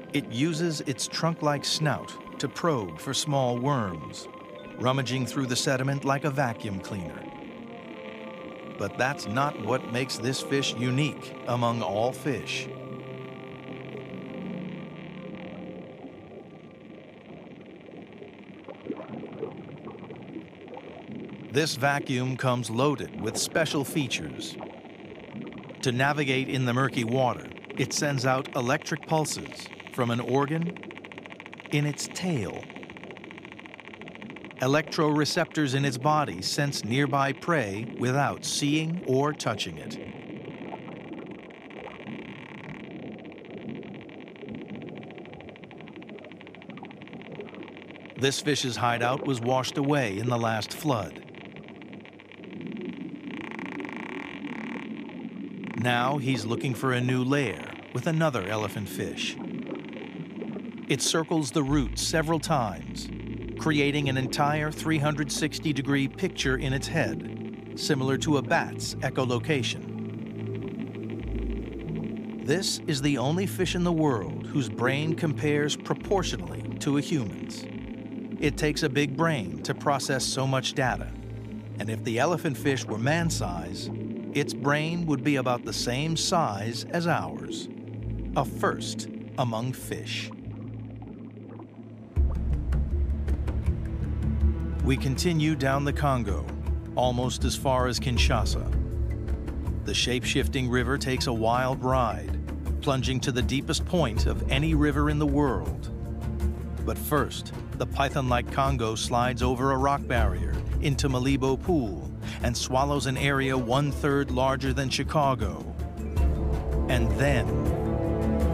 It uses its trunk-like snout to probe for small worms, rummaging through the sediment like a vacuum cleaner. But that's not what makes this fish unique among all fish. This vacuum comes loaded with special features. To navigate in the murky water, it sends out electric pulses from an organ in its tail. Electroreceptors in its body sense nearby prey without seeing or touching it. This fish's hideout was washed away in the last flood. Now he's looking for a new lair with another elephant fish. It circles the route several times, creating an entire 360-degree picture in its head, similar to a bat's echolocation. This is the only fish in the world whose brain compares proportionally to a human's. It takes a big brain to process so much data, and if the elephant fish were man-size, its brain would be about the same size as ours, a first among fish. We continue down the Congo, almost as far as Kinshasa. The shape-shifting river takes a wild ride, plunging to the deepest point of any river in the world. But first, the python-like Congo slides over a rock barrier into Malibo Pool and swallows an area 1/3 larger than Chicago. And then